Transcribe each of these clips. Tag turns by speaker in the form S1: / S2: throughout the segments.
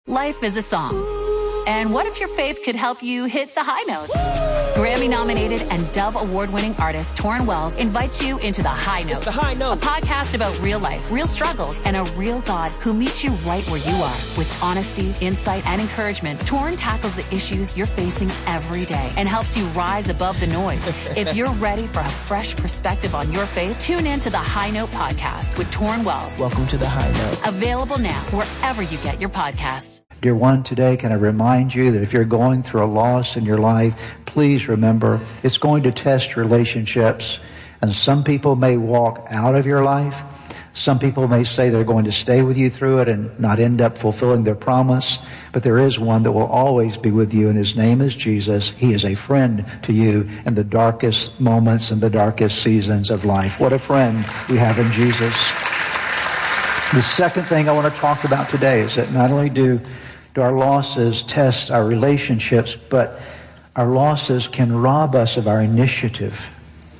S1: Life is a song. And what if your faith could help you hit the high notes? Grammy-nominated and Dove Award-winning artist Torrin Wells invites you into The High Note.
S2: It's The High Note.
S1: A podcast about real life, real struggles, and a real God who meets you right where you are. With honesty, insight, and encouragement, Torrin tackles the issues you're facing every day and helps you rise above the noise. If you're ready for a fresh perspective on your faith, tune in to The High Note podcast with Torrin Wells.
S2: Welcome to The High Note.
S1: Available now wherever you get your podcasts.
S3: Dear one, today can I remind you that if you're going through a loss in your life, please remember it's going to test relationships. And some people may walk out of your life. Some people may say they're going to stay with you through it and not end up fulfilling their promise. But there is one that will always be with you, and his name is Jesus. He is a friend to you in the darkest moments and the darkest seasons of life. What a friend we have in Jesus. The second thing I want to talk about today is that not only do our losses test our relationships, but our losses can rob us of our initiative.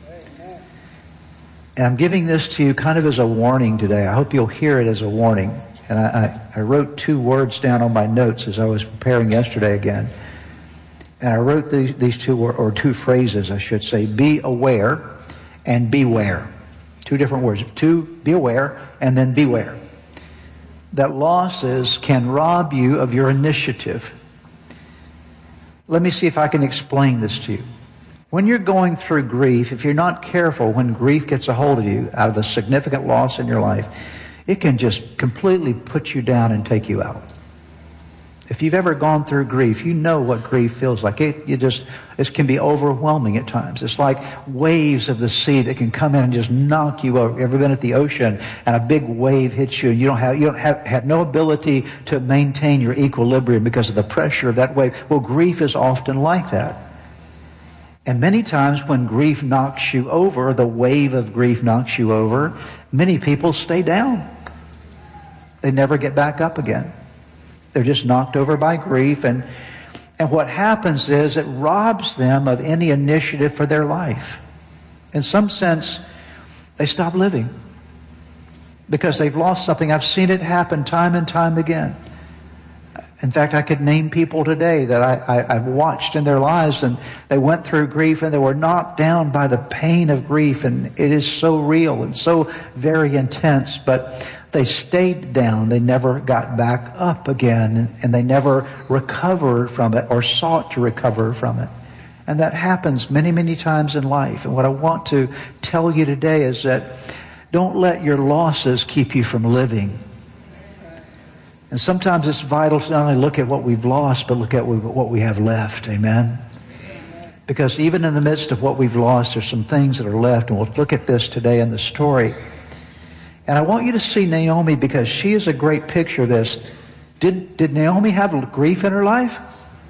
S3: And I'm giving this to you kind of as a warning today. I hope you'll hear it as a warning. And I wrote two words down on my notes as I was preparing yesterday again. And I wrote these two phrases, I should say. Be aware and beware. Two different words. Be aware and then beware. That losses can rob you of your initiative. Let me see if I can explain this to you. When you're going through grief, if you're not careful, when grief gets a hold of you out of a significant loss in your life, it can just completely put you down and take you out. If you've ever gone through grief, you know what grief feels like. It can be overwhelming at times. It's like waves of the sea that can come in and just knock you over. You ever been at the ocean and a big wave hits you and you have no ability to maintain your equilibrium because of the pressure of that wave? Well, grief is often like that. And many times when grief knocks you over, the wave of grief knocks you over, many people stay down. They never get back up again. They're just knocked over by grief, and what happens is it robs them of any initiative for their life. In some sense, they stop living because they've lost something. I've seen it happen time and time again. In fact, I could name people today that I've watched in their lives, and they went through grief and they were knocked down by the pain of grief, and it is so real and so very intense, but they stayed down. They never got back up again, and they never recovered from it or sought to recover from it. And that happens many, many times in life. And what I want to tell you today is that don't let your losses keep you from living. And sometimes it's vital to not only look at what we've lost, but look at what we have left. Amen? Because even in the midst of what we've lost, there's some things that are left. And we'll look at this today in the story. And I want you to see Naomi because she is a great picture of this. Did Naomi have grief in her life?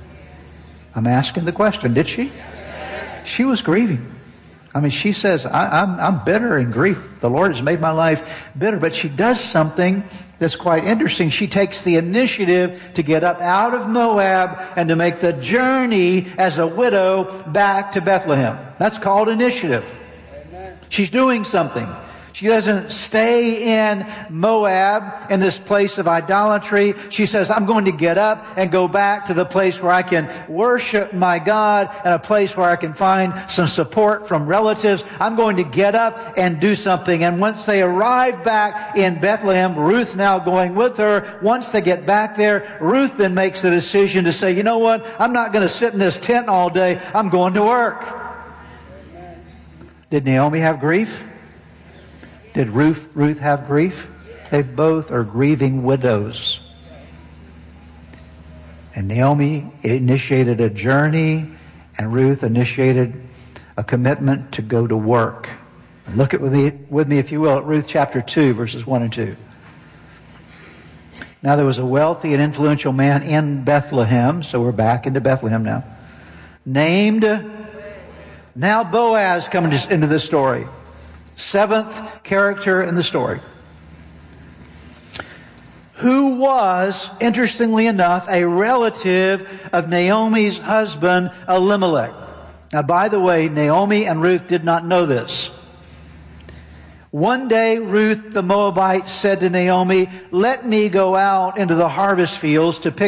S3: I'm asking the question. Did she? She was grieving. I mean, she says, I'm bitter in grief. The Lord has made my life bitter. But she does something that's quite interesting. She takes the initiative to get up out of Moab and to make the journey as a widow back to Bethlehem. That's called initiative. She's doing something. She doesn't stay in Moab, in this place of idolatry. She says, I'm going to get up and go back to the place where I can worship my God and a place where I can find some support from relatives. I'm going to get up and do something. And once they arrive back in Bethlehem, Ruth now going with her, once they get back there, Ruth then makes the decision to say, you know what? I'm not going to sit in this tent all day. I'm going to work. Did Naomi have grief? Did Ruth have grief? They both are grieving widows. And Naomi initiated a journey, and Ruth initiated a commitment to go to work. Look at with me, if you will, at Ruth chapter 2, verses 1 and 2. Now there was a wealthy and influential man in Bethlehem, so we're back into Bethlehem now, named, now Boaz coming into this story. Seventh character in the story. Who was, interestingly enough, a relative of Naomi's husband, Elimelech. Now, by the way, Naomi and Ruth did not know this. One day, Ruth the Moabite said to Naomi, let me go out into the harvest fields to pick